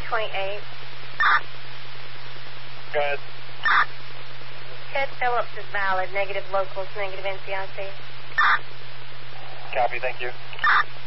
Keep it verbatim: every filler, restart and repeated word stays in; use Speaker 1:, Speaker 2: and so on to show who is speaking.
Speaker 1: twenty-eight.
Speaker 2: Go ahead.
Speaker 1: Ted Phillips is valid. Negative locals, negative N C I C.
Speaker 2: Copy, thank you.